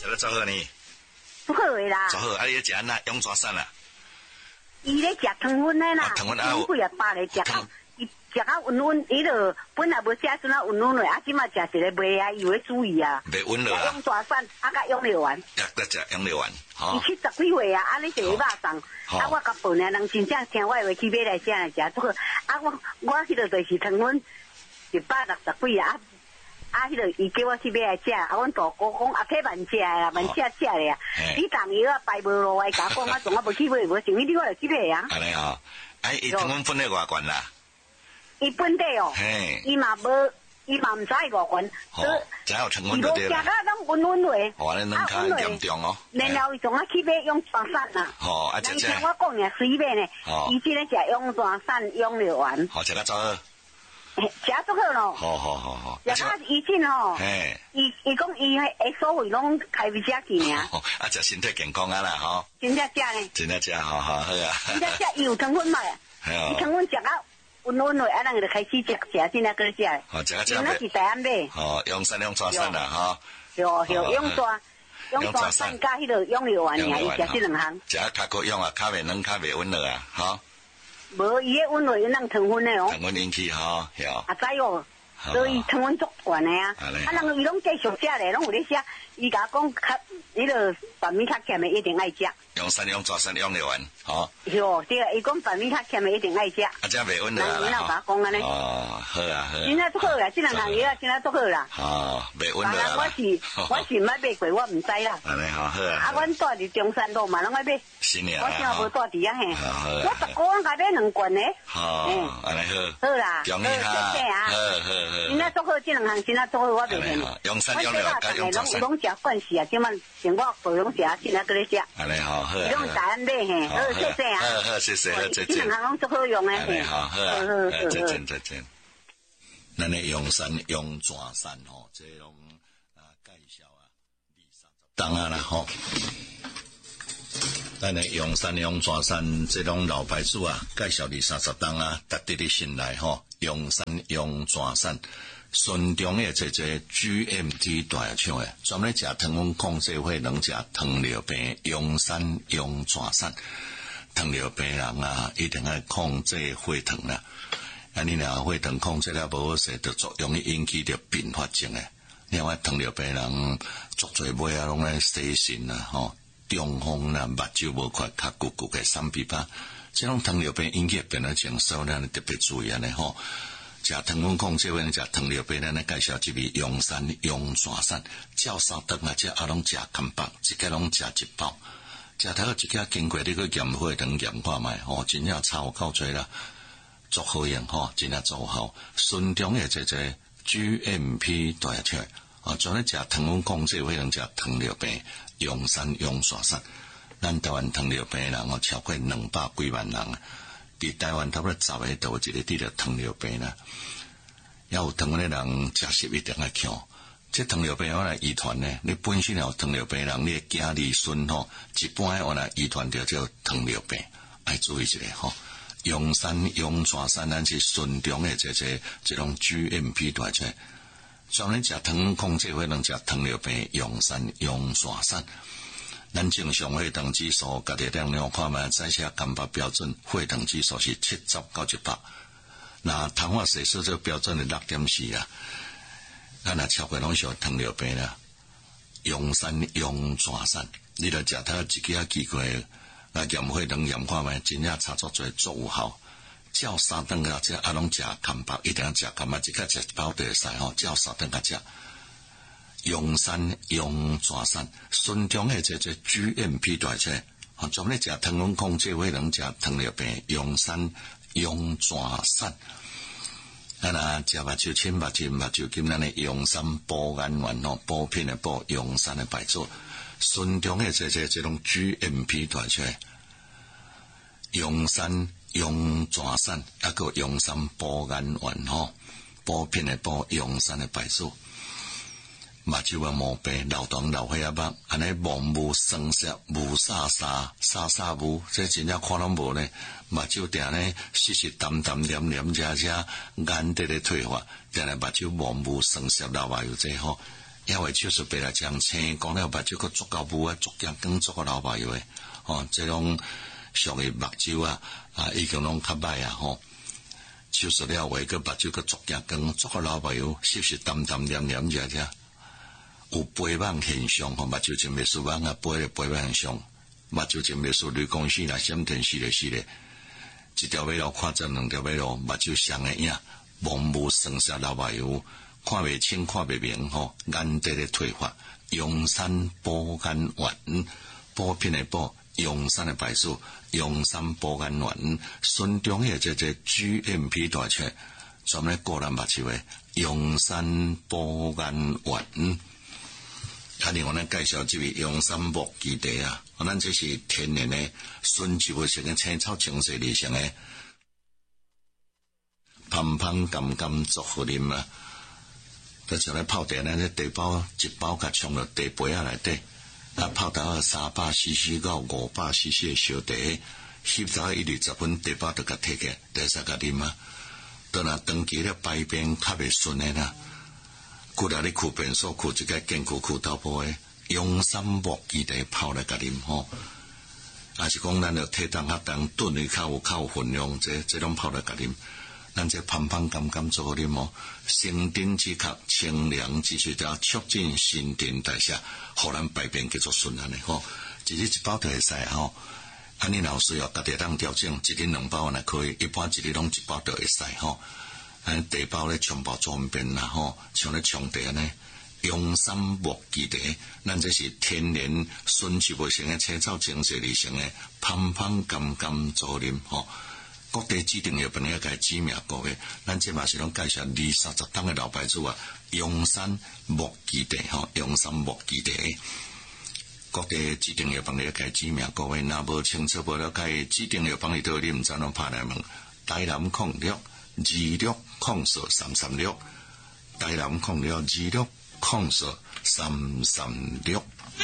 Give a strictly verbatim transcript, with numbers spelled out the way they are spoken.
食得做好呢？ 不好的啦。 做好，啊，你食安那用抓散啦？ 伊咧食糖分的啦， 糖分啊， 几啊百个食到，伊食到温温，伊就本来无写阵啊温温嘞，啊，即马食一个袂啊，伊会注意啊。 袂温了啊。 用抓散，啊，甲用料丸。 也得食用料丸，吼。 伊七十几岁啊，啊，你就肉粽，啊，我甲本来人真正听我话去买来食来食，做好，啊，我我迄个就是糖分一百六十几啊。啊，迄个伊叫我去买来食，啊，阮大哥讲啊，这慢食啦，慢食食咧啊。你当药啊，排无落来，甲讲啊，从我无去买，无想你我就去买啊。 安尼吼，哎，伊糖分分咧偌悬啦？ 伊本地哦， 嘿， 伊嘛无，伊嘛毋知偌悬。 哦，真有糖分就对啦。 伊无食到拢温温落。 哦，你两较严重哦。 然后伊从我去买用抓散啦。 哦，啊，姐姐。 听我讲呀，随便咧。哦。伊即个食用抓散、用料丸。 好，食得做好。 食足好咯， 好好好好， 食到以前吼， 嘿， 伊伊讲伊迄所谓拢开胃食去尔， 啊，食身体健康啊啦吼， 真正食呢， 真正食好好好啊， 真正食伊有糖分嘛，伊糖分食到温温落，啊，咱就开始食食，真正搁食， 好食啊食， 那是第安买， 哦，用山用抓山啦吼， 对对，用抓用抓山加迄个用料丸尔，伊食这两项， 食较够用啊，较袂软，较袂温了啊，吼。 无，伊迄温度有人糖分的哦。 糖分引起吼，对。 啊，知哦，所以糖分足悬的啊。啊，人伊拢继续食咧，拢有咧食。伊甲我讲，较迄个饭米较咸的一定爱食。 用山用抓山用料丸，吼。 是哦，对啊，伊讲饭米较咸的一定爱食。啊， 这样袂温了啦。 人伊哪甲我讲安尼？ 哦，好啊好。 真正足好啦，这两项药啊，真正足好啦。 哦，袂温了啦。 我是我是毋捌买过，我毋知啦。 安尼好好啊。 啊，阮住伫中山路嘛，拢爱买。 是呢。 我正无住伫啊嘿。 好好啊。 我逐个月甲买两罐呢。 好，安尼好。 好啦。 恭喜哈。 谢谢啊。 好好好。 真正足好，这两项真正足好，我袂骗你。 用山用料加用抓山。 拢食惯势啊，即满像我不拢食，现在搁咧食。 安尼好好。 用大安买嘿，好谢谢啊。 好好谢谢，好再见。 这两项拢足好用诶。 安尼好好啊，再见再见。咱的用山用抓山吼，这种啊介绍啊，二三十档啊啦吼。咱的用山用抓山这种老牌子啊，介绍二三十档啊，值得你信赖吼。用山用抓山，顺中的这这 G M T 大厂诶，专门食糖分控制会能食糖尿病，用山用抓山。糖尿病人啊，一定要控制血糖啦。啊，你若血糖控制了无好势，就足容易引起着并发症诶。另外，糖尿病人足侪尾啊，拢咧洗肾啊，吼，中风啦，目睭无看，较糊糊诶，三鼻巴，这种糖尿病引起并发症，所以咱特别注意安尼吼。食糖分控制，咱食糖尿病，咱咧介绍一味用山用抓山，照三顿啊，这啊拢食空包，一个拢食一包。食头一家经过你个验血糖验看卖，吼，真正差有够多啦，足好用吼，真正足好。顺中的这这 G M P 大出来，啊，专咧食糖分控制，会能食糖尿病，用山用刷山。咱台湾糖尿病人哦，超过两百几万人啊，伫台湾差不多十个都有一个得了糖尿病啦。要有糖分的人，食食一定要强。这糖尿病我来遗传呢，你本身有糖尿病人，你的家里孙吼，一般我来遗传着叫糖尿病，爱注意一下吼。用山用抓山，咱是顺中的这这这种 G M P 大出，专门食糖控制会能食糖尿病，用山用抓山。咱正常血糖指数，家己量量看嘛，在下干巴标准血糖指数是七十到一百，那糖化血色这个标准是六点四啊。咱若超过拢是糖尿病啦，用山用抓山，你著食他自己啊奇怪，啊验血糖验看觅，真正差足侪足有效。照三顿啊，这啊拢食空包，一定要食空包，一个食一包就会使吼。照三顿啊食，用山用抓山，顺中的这这 G M P 大出，啊专门食糖分控制会能食糖尿病，用山用抓山。啊那食目睭青目睭目睭金咱的用山补眼丸吼，补片的补用山的白做，顺中的这这这种 G M P 大出来，用山用抓山，啊个用山补眼丸吼，补片的补用山的白做。目睭啊毛病流长流血啊目，安尼毛目生涩目沙沙沙沙目，这真正看拢无呢。目睭定呢湿湿淡淡黏黏遮遮，眼底咧退化，定来目睭毛目生涩流啊有这吼， 也会手术白来将青，讲了目睭个足够母啊，足脚跟足个老朋友诶，吼，这种属于目睭啊，啊，已经拢较歹啊，吼。手术了话，个目睭个足脚跟足个老朋友，是不是淡淡黏黏遮遮？有肥蟒现象，吼，目睭前面是蟒啊，肥咧肥蟒现象，目睭前面是雷公死啦，闪电死咧死咧，一条尾路看成两条尾路，目睭上个影，盲目生杀老朋友。看袂清看袂明吼，眼底的退化，阳山补眼丸，补品的补，阳山的白术，阳山补眼丸，孙中的这这 G M P 大册，专门个人目睭的阳山补眼丸。啊，另外咱介绍这位阳山木基地啊，咱这是天然的纯植物性的青草精髓里成的，香香甘甘足好啉啊！就像咧泡茶咧，茶包一包甲冲落茶杯仔内底，啊泡到三百 C C 到五百 C C 的烧茶，翕到一二十分，茶包就甲摕起，就使甲啉啊。当然长期咧排便较袂顺诶啦，骨力咧裤便所裤一个坚固裤头部诶，用山木基地泡来甲啉吼，啊是讲咱着体重较重，炖诶较有较有分量，这这种泡来甲啉。咱这香香甘甘做好啉哦，生津止渴、清凉止水条，促进新陈代谢，互咱排便继续顺安尼吼。一日一包就会使吼，安尼若需要家己当调整，一日两包也可以，一般一日拢一包就会使吼。安茶包咧全部做便啦吼，像咧冲茶安尼，阳山木基茶，咱这是天然纯植物性的青草精髓里成的，香香甘甘做啉吼。各地指定药房也该指名各位，咱这嘛是拢介绍二三十档的老牌子啊，阳山木基地吼，阳山木基地，各地指定药房也该指名各位，若无清楚无了解，指定药房里头你毋知拢拍来问，台南控六二六控数三三六，台南控六二六控数三三六。